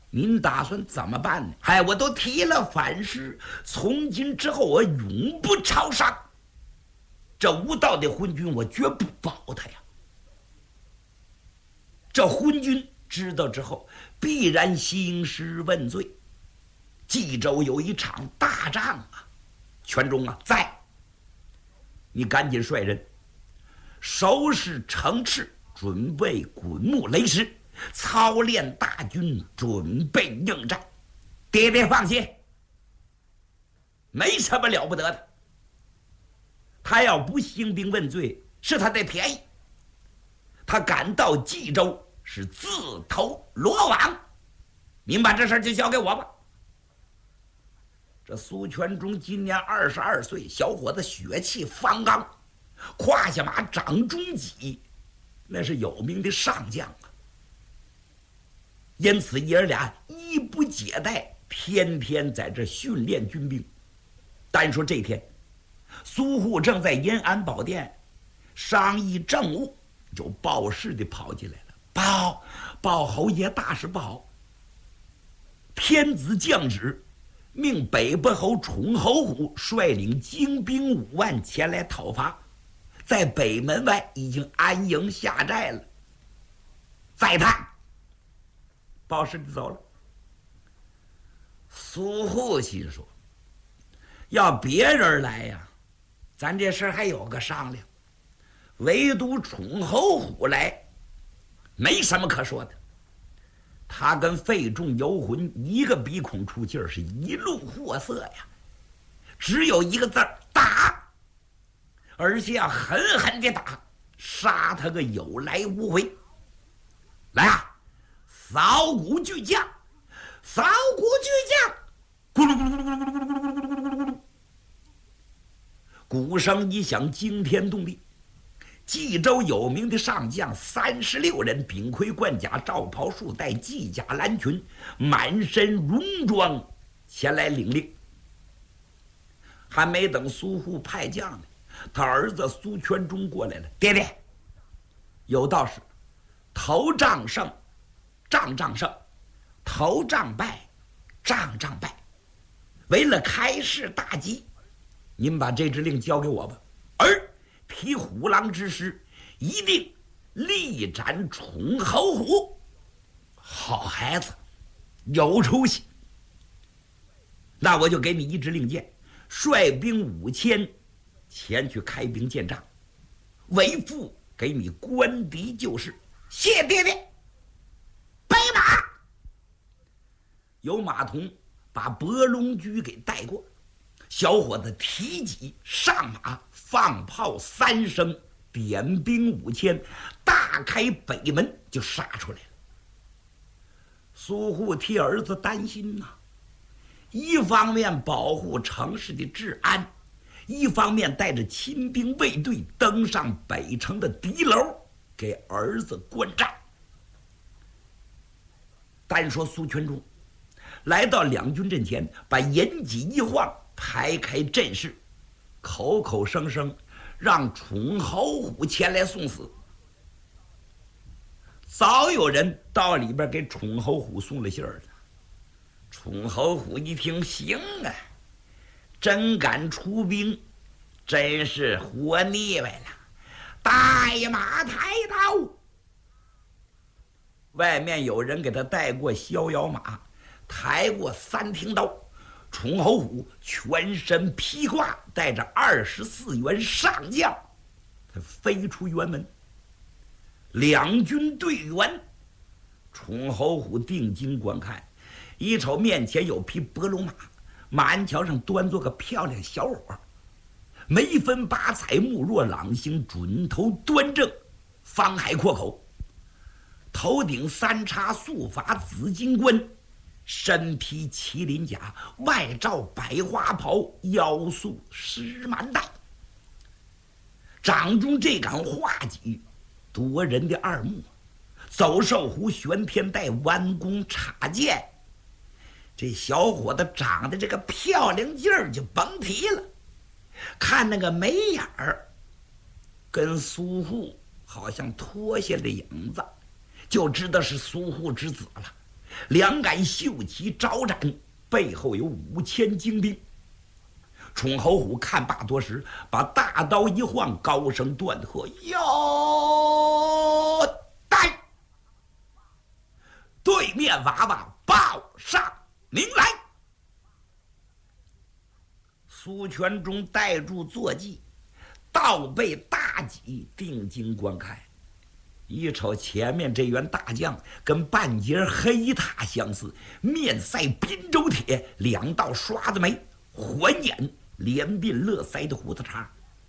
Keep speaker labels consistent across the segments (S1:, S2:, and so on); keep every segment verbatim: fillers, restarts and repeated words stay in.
S1: 您打算怎么办呢？哎，我都提了反诗，从今之后我永不朝商。这无道的昏君，我绝不保他呀。这昏君知道之后，必然兴师问罪。冀州有一场大仗啊，全忠啊在，你赶紧率人收拾城池，准备滚木雷石，操练大军，准备应战。爹爹放心，没什么了不得的。他要不兴兵问罪，是他的便宜。他赶到冀州是自投罗网。您把这事儿就交给我吧。这苏全忠今年二十二岁，小伙子血气方刚，胯下马掌中戟，那是有名的上将啊。因此爷儿俩衣不解带，天天在这训练军兵。单说这天，苏护正在延安宝殿商议政务，就报事的跑进来了。报报侯爷，大事不好！天子降旨，命北伯侯崇侯虎率领精兵五万前来讨伐，在北门外已经安营下寨了。再探，报事的走了。苏护心说：要别人来呀，咱这事儿还有个商量；唯独崇侯虎来，没什么可说的。他跟费仲游魂一个鼻孔出气儿，是一路货色呀，只有一个字儿打，而且要狠狠的打，杀他个有来无回。来啊，扫鼓巨将，扫鼓巨将，咕噜咕噜咕噜咕噜咕噜咕噜咕噜咕噜咕噜，鼓声一响，惊天动地。冀州有名的上将三十六人，顶盔贯甲，罩袍束带，系甲蓝裙，满身戎装前来领令。还没等苏护派将呢，他儿子苏全忠过来了。爹爹，有道是头仗胜，仗仗胜，头仗败，仗仗败。为了开市大吉，您把这支令交给我吧。而提虎狼之师，一定力斩崇侯虎。好孩子，有出息。那我就给你一支令箭，率兵五千前去开兵见仗，为父给你官敌救市。谢爹爹。备马。有马童把伯龙驹给带过，小伙子提戟上马，放炮三声，点兵五千，大开北门就杀出来了。苏护替儿子担心呐、啊，一方面保护城市的治安，一方面带着亲兵卫队登上北城的敌楼，给儿子观战。单说苏全忠来到两军阵前，把严戟一晃，排开阵势，口口声声让崇侯虎前来送死。早有人到里边给崇侯虎送了信儿了。崇侯虎一听，行啊，真敢出兵，真是活腻歪了。带马抬刀。外面有人给他带过逍遥马，抬过三挺刀。崇侯虎全身披挂，带着二十四员上将，他飞出辕门。两军对员，崇侯虎定睛观看，一瞅面前有匹伯龙马，马鞍桥上端坐个漂亮小伙，眉分八彩，目若朗星，准头端正，方海阔口，头顶三叉素发紫金冠，身披麒麟甲，外罩百花袍，腰束狮蛮带。掌中这杆画戟夺人的二目，走兽弧玄天带，弯弓插箭。这小伙子长得这个漂亮劲儿就甭提了，看那个眉眼儿，跟苏护好像脱下了影子，就知道是苏护之子了。 两杆秀旗招展，背后有五千精兵。冲侯虎看罢多时，把大刀一晃，高声断喝：“要带！”对面娃娃报上名来。苏全忠带住坐骑，倒背大戟，定睛观看。一瞅前面这员大将，跟半截黑塔相似，面赛滨州铁，两道刷子眉，环眼，连鬓乐腮的胡子茬。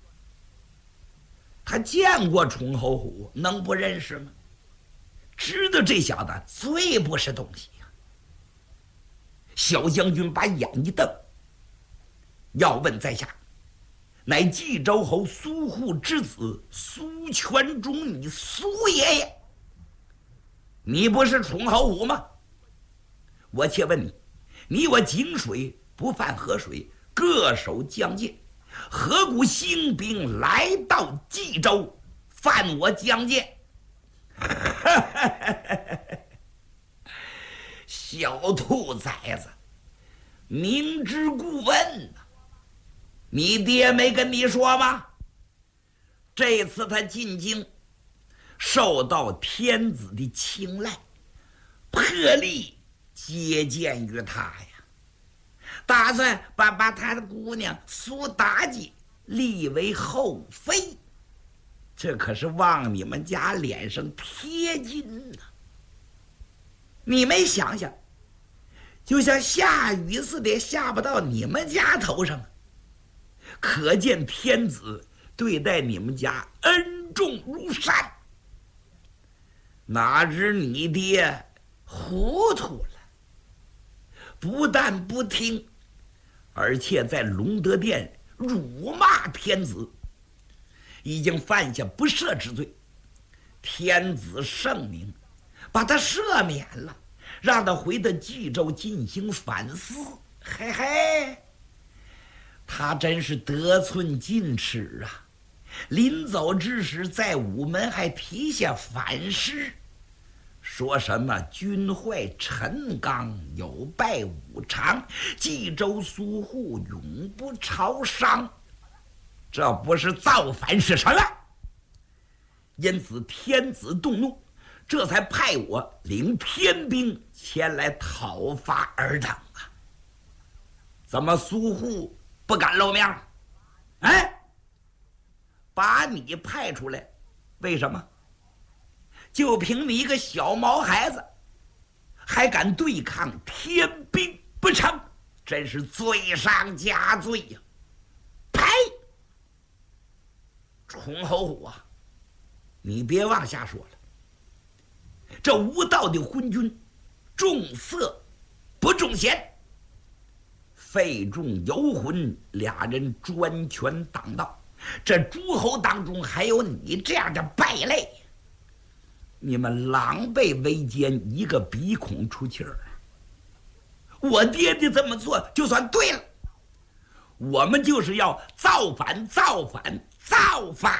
S1: 他见过崇侯虎，能不认识吗？知道这小子最不是东西呀、啊。小将军把眼一瞪，要问在下，乃冀州侯苏护之子苏全忠，你苏爷爷。你不是崇侯虎吗？我且问你，你我井水不犯河水，各守疆界，何故兴兵来到冀州，犯我疆界？小兔崽子，明知故问呐！你爹没跟你说吗？这次他进京，受到天子的青睐，破例接见于他呀，打算把把他的姑娘苏妲己立为后妃。这可是往你们家脸上贴金呐！你没想想，就像下雨似的下不到你们家头上，可见天子对待你们家恩重如山。哪知你爹糊涂了，不但不听，而且在隆德殿辱骂天子，已经犯下不赦之罪。天子圣明，把他赦免了，让他回到冀州进行反思。嘿嘿，他真是得寸进尺啊！临走之时，在午门还提下反诗，说什么君坏陈刚，有败武常，冀州苏护永不朝商。这不是造反是什么？因此天子动怒，这才派我领天兵前来讨伐尔等啊！怎么苏护不敢露面？哎，把你派出来，为什么？就凭你一个小毛孩子，还敢对抗天兵不成？真是罪上加罪呀、啊！呸！崇侯虎啊，你别往下说了。这无道的昏君，重色不重贤，费仲游魂俩人专权当道，这诸侯当中还有你这样的败类，你们狼狈为奸，一个鼻孔出气儿。我爹爹这么做就算对了，我们就是要造反造反造反！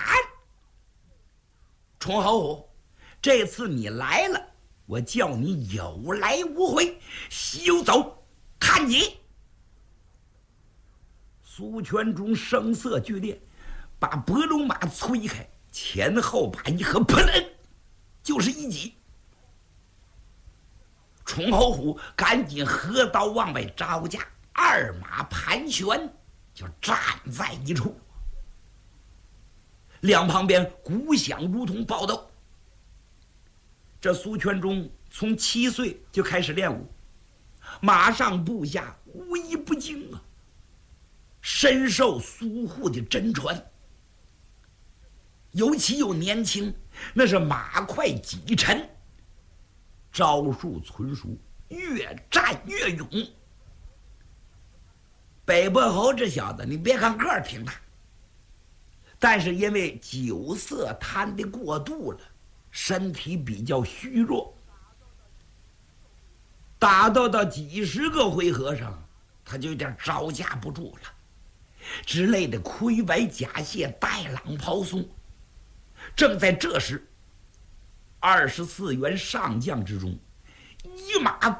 S1: 崇侯虎，这次你来了，我叫你有来无回，休走看你！苏全忠声色俱烈，把伯龙马催开，前后把一合，扑棱就是一击。崇侯虎赶紧合刀往外招架，二马盘旋，就站在一处。两旁边鼓响如同爆斗。这苏全忠从七岁就开始练武，马上部下无一不精啊，深受苏护的真传。尤其又年轻，那是马快几沉，招数纯熟，越战越勇。北伯侯这小子，你别看个儿挺大，但是因为酒色贪得过度了，身体比较虚弱。打斗到几十个回合上，他就有点招架不住了，之类的盔白甲蟹，带朗袍松。正在这时，二十四员上将之中，一马